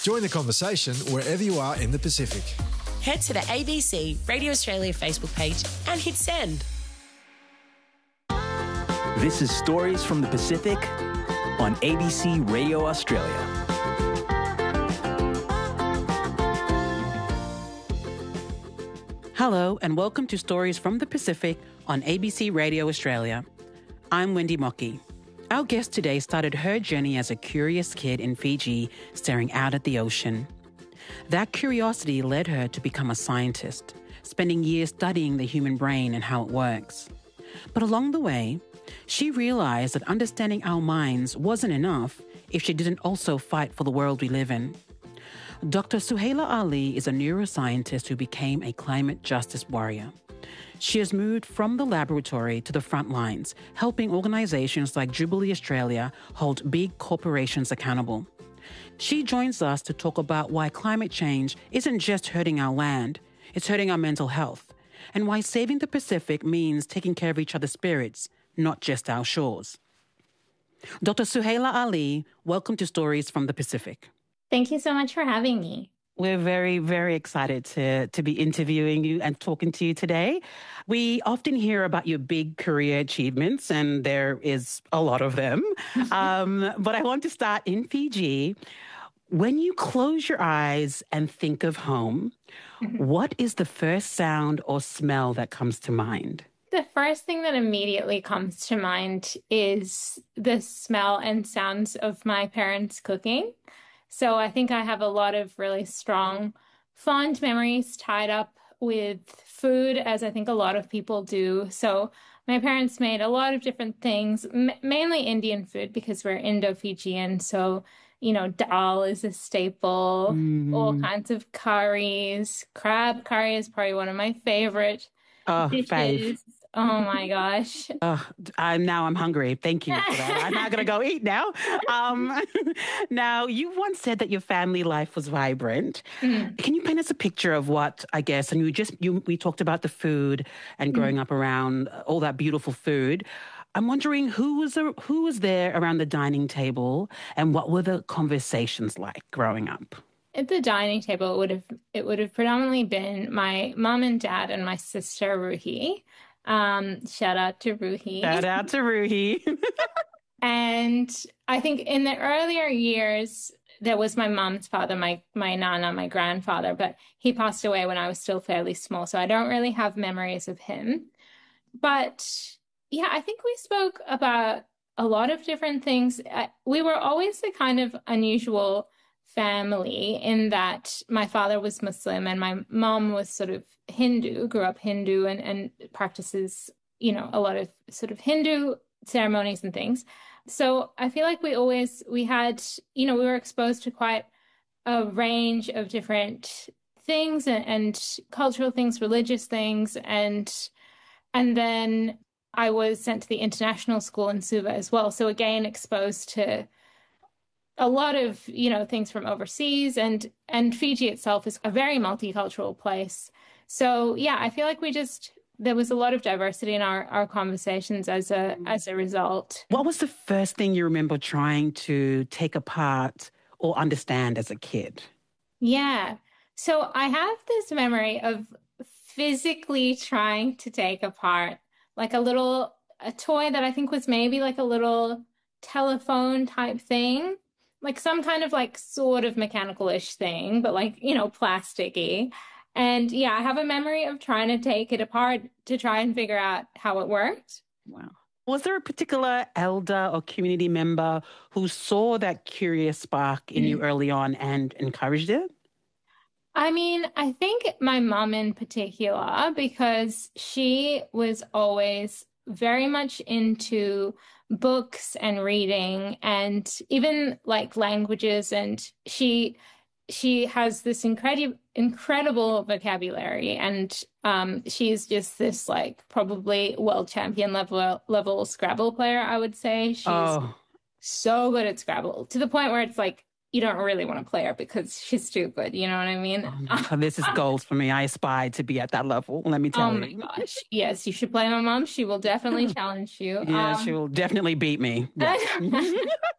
Join the conversation wherever you are in the Pacific. Head to the ABC Radio Australia Facebook page and hit send. This is Stories from the Pacific on ABC Radio Australia. Hello and welcome to Stories from the Pacific on ABC Radio Australia. I'm Wendy Mockey. Our guest today started her journey as a curious kid in Fiji, staring out at the ocean. That curiosity led her to become a scientist, spending years studying the human brain and how it works. But along the way, she realized that understanding our minds wasn't enough if she didn't also fight for the world we live in. Dr. Suhaila Ali is a neuroscientist who became a climate justice warrior. She has moved from the laboratory to the front lines, helping organisations like Jubilee Australia hold big corporations accountable. She joins us to talk about why climate change isn't just hurting our land, it's hurting our mental health, and why saving the Pacific means taking care of each other's spirits, not just our shores. Dr. Suhaila Ali, welcome to Stories from the Pacific. Thank you so much for having me. We're very, very excited to be interviewing you and talking to you today. We often hear about your big career achievements, and there is a lot of them. But I want to start in Fiji. When you close your eyes and think of home, what is the first sound or smell that comes to mind? The first thing that immediately comes to mind is the smell and sounds of my parents cooking. So I think I have a lot of really strong, fond memories tied up with food, as I think a lot of people do. So my parents made a lot of different things, mainly Indian food because we're Indo-Fijian. So, you know, dal is a staple, all kinds of curries. Crab curry is probably one of my favorite dishes. Fave. Oh my gosh. I'm hungry. Thank you for that. I'm not going to go eat now. Now, you once said that your family life was vibrant. Can you paint us a picture of what, I guess, and we talked about the food and growing up around all that beautiful food. I'm wondering who was there around the dining table and what were the conversations like growing up? At the dining table, it would have predominantly been my mom and dad and my sister Ruhi. Shout out to Ruhi. Shout out to Ruhi. And I think in the earlier years, there was my mom's father, my nana, my grandfather, but he passed away when I was still fairly small, so I don't really have memories of him. But yeah, I think we spoke about a lot of different things. We were always the kind of unusual family in that my father was Muslim and my mom was sort of Hindu, grew up Hindu and practices, you know, a lot of sort of Hindu ceremonies and things. So I feel like we had, you know, we were exposed to quite a range of different things and cultural things, religious things. And then I was sent to the international school in Suva as well. So again, exposed to a lot of, you know, things from overseas and Fiji itself is a very multicultural place. So yeah, I feel like there was a lot of diversity in our conversations as a result. What was the first thing you remember trying to take apart or understand as a kid? Yeah. So I have this memory of physically trying to take apart like a toy that I think was maybe like a little telephone type thing. Like some kind of like sort of mechanical-ish thing, but like, you know, plasticky. And yeah, I have a memory of trying to take it apart to try and figure out how it worked. Wow. Was there a particular elder or community member who saw that curious spark in you early on and encouraged it? I mean, I think my mom in particular, because she was always very much into books and reading and even like languages, and she has this incredible vocabulary, and she's just this like probably world champion level Scrabble player, I would say. She's so good at Scrabble to the point where it's like you don't really want to play her because she's too good. You know what I mean? Oh, this is gold for me. I aspire to be at that level. Let me tell you. Oh my gosh. Yes, you should play my mom. She will definitely challenge you. Yeah, she will definitely beat me. Yes.